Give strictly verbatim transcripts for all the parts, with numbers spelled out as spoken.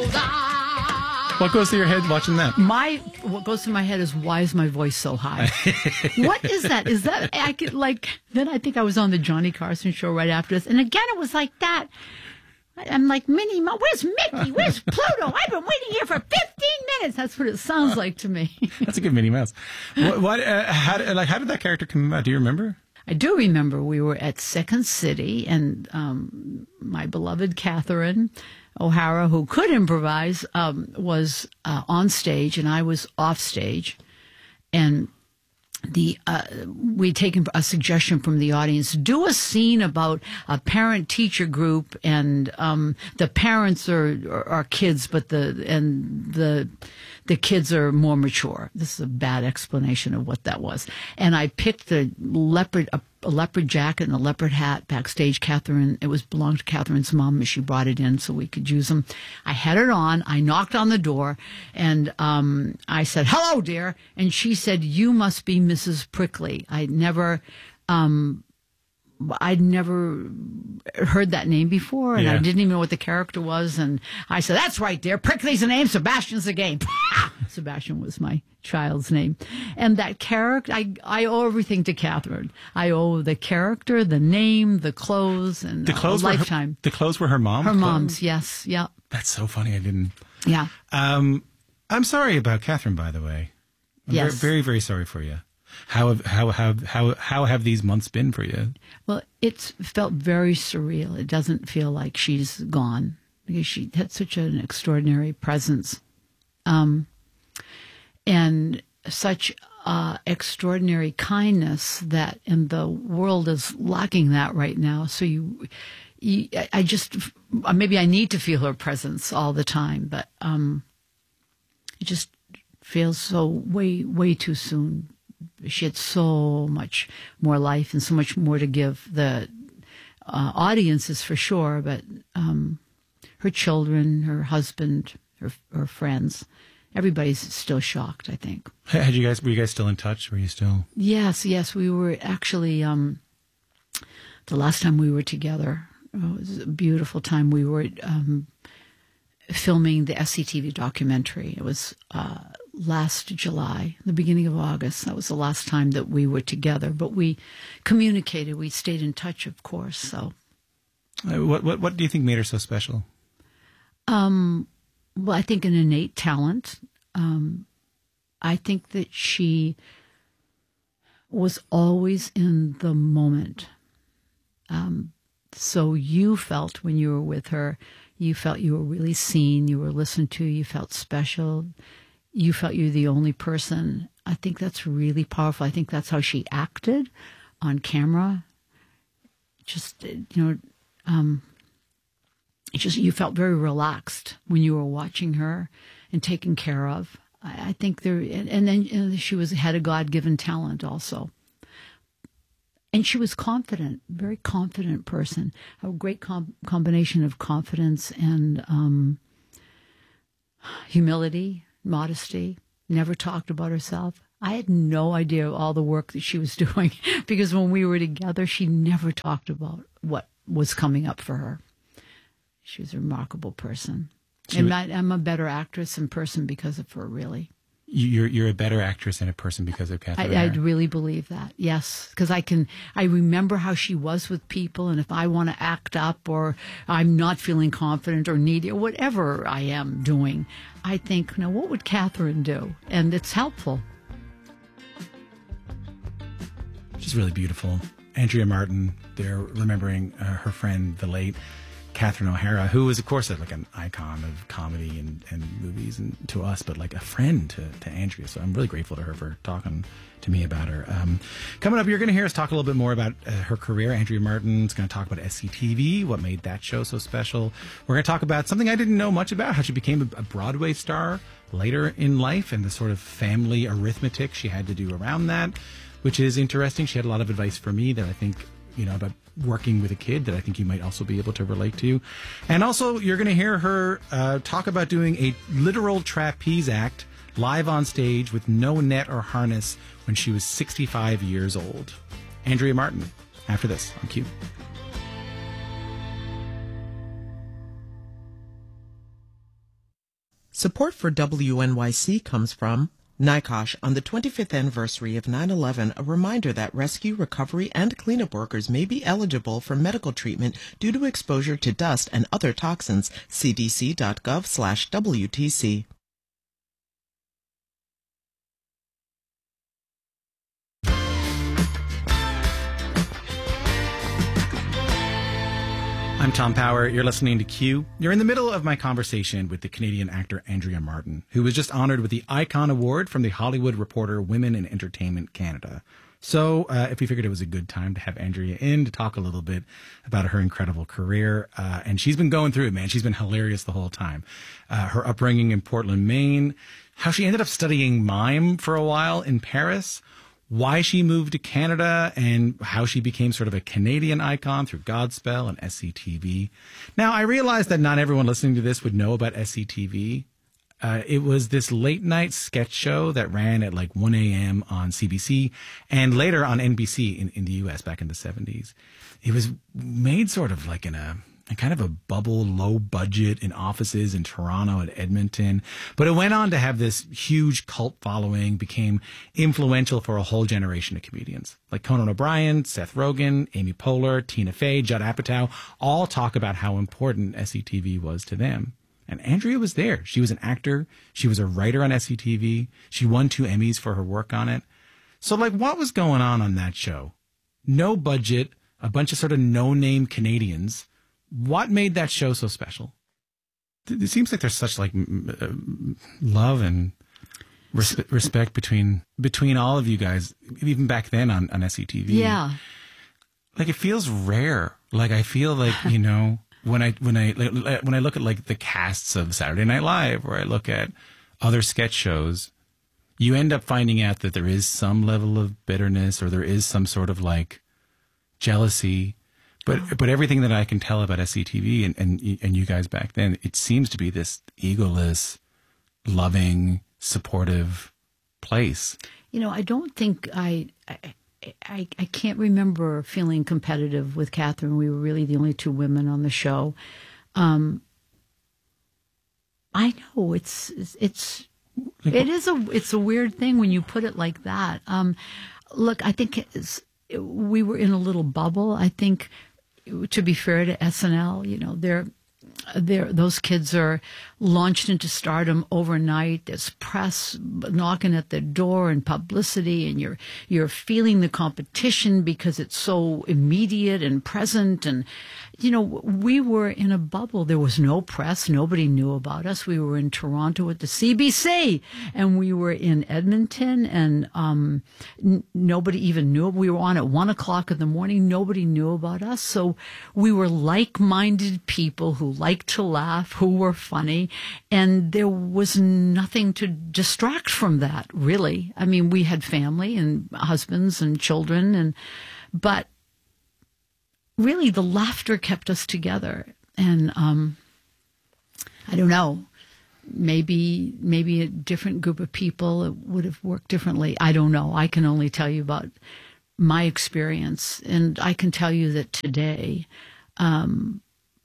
What goes through your head watching that? My what goes through my head is, why is my voice so high? What is that? Is that I could like? Then I think I was on the Johnny Carson show right after this, and again it was like that. I'm like, Minnie, Mo- where's Mickey? Where's Pluto? I've been waiting here for fifteen minutes. That's what it sounds like to me. That's a good Minnie Mouse. What? what uh, how, like, how did that character come about? Do you remember? I do remember we were at Second City, and um, my beloved Catherine O'Hara, who could improvise, um, was uh, on stage, and I was off stage. And the uh, we'd taken a suggestion from the audience: do a scene about a parent-teacher group, and um, the parents are, are are kids, but the and the the kids are more mature. This is a bad explanation of what that was. And I picked a leopard a, a leopard jacket and a leopard hat backstage. Catherine, it was belonged to Catherine's mom, and she brought it in so we could use them. I had it on. I knocked on the door, and um, I said, "Hello, dear." And she said, "You must be Missus Prickly." I never. Um, I'd never heard that name before, and yeah. I didn't even know what the character was. And I said, "That's right, dear. Prickly's a name. Sebastian's a game." Sebastian was my child's name. And that character, I, I owe everything to Catherine. I owe the character, the name, the clothes, and the clothes a were lifetime. Her, the clothes were her mom's Her clothes? mom's, yes. Yeah. That's so funny. I didn't. Yeah. Um, I'm sorry about Catherine, by the way. I'm yes. Very, very, very sorry for you. How have how have how how have these months been for you? Well, it's felt very surreal. It doesn't feel like she's gone, because she had such an extraordinary presence, um, and such uh, extraordinary kindness that, and the world is lacking that right now. So you, you, I just maybe I need to feel her presence all the time, but um, it just feels so way way too soon. She had so much more life and so much more to give the uh, audiences, for sure, but um, her children, her husband, her, her friends, everybody's still shocked, I think. Had you guys, were you guys still in touch? Were you still? Yes, yes, we were actually, um, the last time we were together, oh, it was a beautiful time. We were um, filming the S C T V documentary. It was uh, last July, the beginning of August. That was the last time that we were together. But we communicated. We stayed in touch, of course. So, uh, what what what do you think made her so special? Um, well, I think an innate talent. Um, I think that she was always in the moment. Um, so you felt when you were with her, you felt you were really seen, you were listened to, you felt special, you felt you were the only person. I think that's really powerful. I think that's how she acted on camera. Just, you know, um, it just, you felt very relaxed when you were watching her and taken care of. I, I think there, and, and then you know, she was had a God-given talent also. And she was confident, very confident person. A great com- combination of confidence and um, humility, modesty. Never talked about herself. I had no idea all the work that she was doing, because when we were together, she never talked about what was coming up for her. She was a remarkable person. She and was, I, I'm a better actress in person because of her, really. You're you're a better actress and a person because of Catherine. I, I'd really believe that, yes, because I can. I remember how she was with people, and if I want to act up, or I'm not feeling confident or needy, or whatever I am doing, I think, now what would Catherine do? And it's helpful. She's really beautiful. Andrea Martin. They're remembering uh, her friend, the late Catherine O'Hara, who was, of course, like an icon of comedy and, and movies and to us, but like a friend to, to Andrea. So I'm really grateful to her for talking to me about her. Um, coming up, you're going to hear us talk a little bit more about uh, her career. Andrea Martin's going to talk about S C T V, what made that show so special. We're going to talk about something I didn't know much about, how she became a, a Broadway star later in life and the sort of family arithmetic she had to do around that, which is interesting. She had a lot of advice for me that I think, you know, about working with a kid that I think you might also be able to relate to. And also, you're going to hear her uh, talk about doing a literal trapeze act live on stage with no net or harness when she was sixty-five years old. Andrea Martin, after this on Q. Support for W N Y C comes from NICOSH. On the twenty-fifth anniversary of nine eleven, a reminder that rescue, recovery, and cleanup workers may be eligible for medical treatment due to exposure to dust and other toxins. C D C dot gov slash W T C. I'm Tom Power. You're listening to Q. You're in the middle of my conversation with the Canadian actor Andrea Martin, who was just honored with the Icon Award from the Hollywood Reporter Women in Entertainment Canada. So uh, if we figured it was a good time to have Andrea in to talk a little bit about her incredible career. Uh, and she's been going through it, man. She's been hilarious the whole time. Uh, her upbringing in Portland, Maine, how she ended up studying mime for a while in Paris, why she moved to Canada, and how she became sort of a Canadian icon through Godspell and S C T V. Now, I realize that not everyone listening to this would know about S C T V. Uh, it was this late night sketch show that ran at like one a.m. on C B C and later on N B C in, in the U S back in the seventies. It was made sort of like in a, a kind of a bubble, low budget in offices in Toronto and Edmonton. But it went on to have this huge cult following, became influential for a whole generation of comedians. Like Conan O'Brien, Seth Rogen, Amy Poehler, Tina Fey, Judd Apatow, all talk about how important S C T V was to them. And Andrea was there. She was an actor. She was a writer on S C T V. She won two Emmys for her work on it. So, like, what was going on on that show? No budget, a bunch of sort of no-name Canadians. What made that show so special? It seems like there's such, like, love and res- respect between between all of you guys, even back then on, on S C T V. Yeah. Like, it feels rare. Like, I feel like, you know... When I when I when I look at like the casts of Saturday Night Live, or I look at other sketch shows, you end up finding out that there is some level of bitterness, or there is some sort of like jealousy. But oh. but everything that I can tell about S C T V and, and and you guys back then, it seems to be this egoless, loving, supportive place. You know, I don't think I. I I, I can't remember feeling competitive with Catherine. We were really the only two women on the show. Um, I know it's it's it is a it's a weird thing when you put it like that. Um, look, I think it's, we were in a little bubble. I think, to be fair to S N L, you know, they're. They're, those kids are launched into stardom overnight. There's press knocking at their door and publicity, and you're you're feeling the competition because it's so immediate and present. And, you know, we were in a bubble. There was no press. Nobody knew about us. We were in Toronto at the C B C, and we were in Edmonton, and um, n- nobody even knew. We were on at one o'clock in the morning. Nobody knew about us. So we were like-minded people who liked to laugh, who were funny, and there was nothing to distract from that, really. I mean, we had family and husbands and children, and but really the laughter kept us together. And um, I don't know, maybe maybe a different group of people it would have worked differently. I don't know. I can only tell you about my experience, and I can tell you that today, um,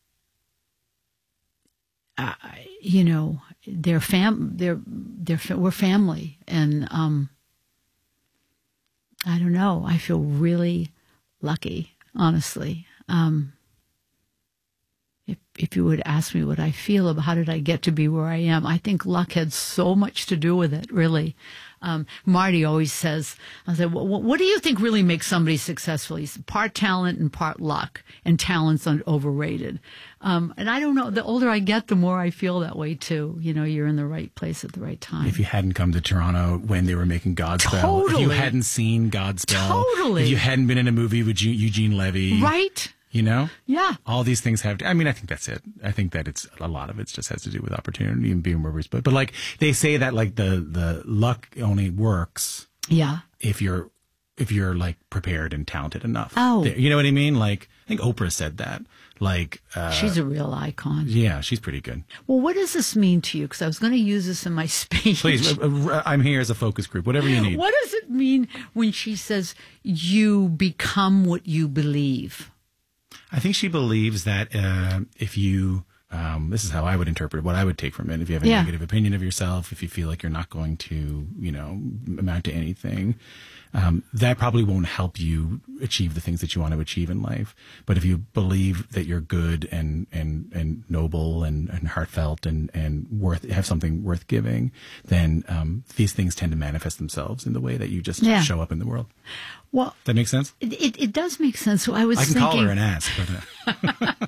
Uh, you know, they're fam, they're, they're, we're family. And, um, I don't know, I feel really lucky, honestly. Um, if, if you would ask me what I feel about how did I get to be where I am, I think luck had so much to do with it, really. Um, Marty always says, I said, well, what do you think really makes somebody successful? He's part talent and part luck, and talent's overrated. Um, and I don't know, the older I get, the more I feel that way too. You know, you're in the right place at the right time. If you hadn't come to Toronto when they were making Godspell, totally. If you hadn't seen Godspell, totally. If you hadn't been in a movie with Eugene Levy. Right. You know? Yeah. All these things have to, I mean, I think that's it. I think that it's, a lot of it just has to do with opportunity and being where we're supposed. But like, they say that like the, the luck only works. Yeah. If you're, if you're like prepared and talented enough. Oh. You know what I mean? Like, I think Oprah said that. Like, uh, she's a real icon. Yeah, she's pretty good. Well, what does this mean to you? Because I was going to use this in my speech. Please, I'm here as a focus group, whatever you need. What does it mean when she says you become what you believe? I think she believes that uh, if you Um, this is how I would interpret what I would take from it. If you have a Yeah. negative opinion of yourself, if you feel like you're not going to, you know, amount to anything, um, that probably won't help you achieve the things that you want to achieve in life. But if you believe that you're good and, and, and noble and, and heartfelt and, and worth, have something worth giving, then, um, these things tend to manifest themselves in the way that you just Yeah. show up in the world. Well, That makes sense? it, it, it does make sense. So I was I can thinking, call her and ask, but, uh,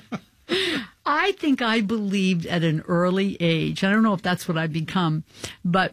I think I believed at an early age, I don't know if that's what I've become, but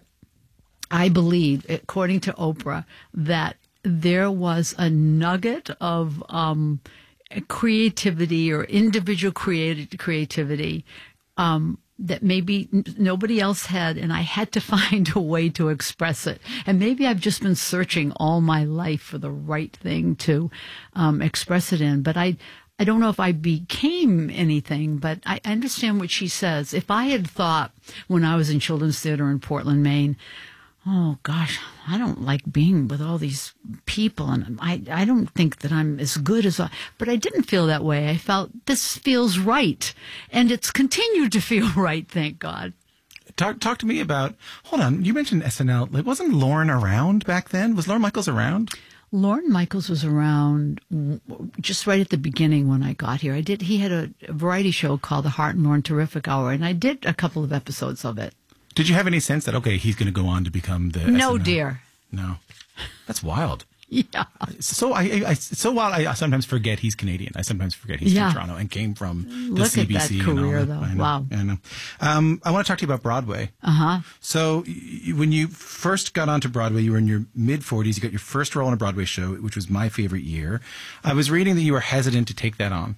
I believed, according to Oprah, that there was a nugget of um, creativity or individual creati- creativity um, that maybe n- nobody else had, and I had to find a way to express it. And maybe I've just been searching all my life for the right thing to um, express it in. But I, I don't know if I became anything, but I understand what she says. If I had thought when I was in Children's Theater in Portland, Maine, oh gosh, I don't like being with all these people, and I, I don't think that I'm as good as I, but I didn't feel that way. I felt this feels right, and it's continued to feel right, thank God. talk, talk to me about, hold on, you mentioned S N L. Like, wasn't Lorne around back then? Was Lorne Michaels around? Lorne Michaels was around just right at the beginning when I got here. I did. He had a, a variety show called the Hart and Lorne Terrific Hour, and I did a couple of episodes of it. Did you have any sense that, okay, he's going to go on to become the No, S N L? dear. No. That's wild. Yeah. So I, I, I so wild. I sometimes forget he's Canadian. I sometimes forget he's Yeah. from Toronto and came from the Look C B C at that and all career, that. though. I know, Wow. I know. Um, I want to talk to you about Broadway. Uh-huh. So y- when you first got onto Broadway, you were in your mid forties. You got your first role in a Broadway show, which was my favorite year. I was reading that you were hesitant to take that on.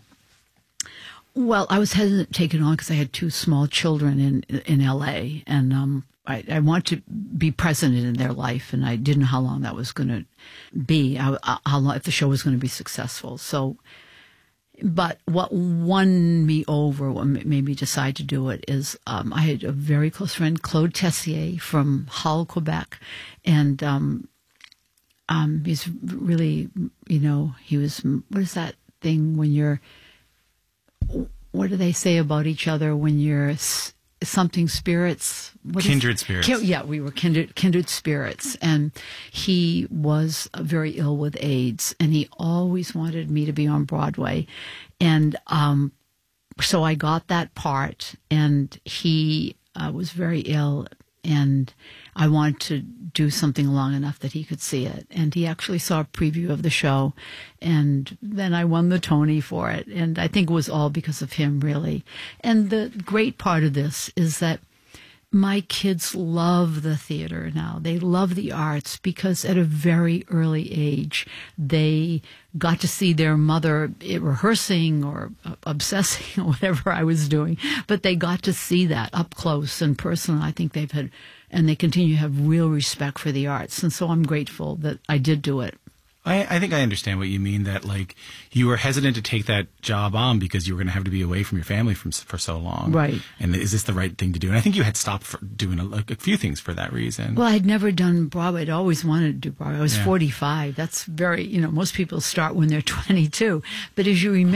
Well, I was hesitant to take it on because I had two small children in in L A, and um, I, I want to be present in their life, and I didn't know how long that was going to be, how, how long, if the show was going to be successful. So, but what won me over, what made me decide to do it, is um, I had a very close friend, Claude Tessier from Hull, Quebec, and um, um, he's really, you know, he was, what is that thing when you're, what do they say about each other when you're s- something spirits? What is- Kindred spirits. Ki- yeah, we were kindred, kindred spirits. And he was very ill with AIDS, and he always wanted me to be on Broadway. And um, so I got that part, and he uh, was very ill, and I wanted to do something long enough that he could see it. And he actually saw a preview of the show, and then I won the Tony for it. And I think it was all because of him, really. And the great part of this is that my kids love the theater now. They love the arts because at a very early age, they got to see their mother rehearsing or obsessing or whatever I was doing. But they got to see that up close and personal. I think they've had, and they continue to have real respect for the arts. And so I'm grateful that I did do it. I, I think I understand what you mean, that like you were hesitant to take that job on because you were going to have to be away from your family from, for so long. Right. And is this the right thing to do? And I think you had stopped for doing a, like, a few things for that reason. Well, I'd never done Broadway. I'd always wanted to do Broadway. I was Yeah. forty-five. That's very, you know, most people start when they're twenty-two. But as you remember,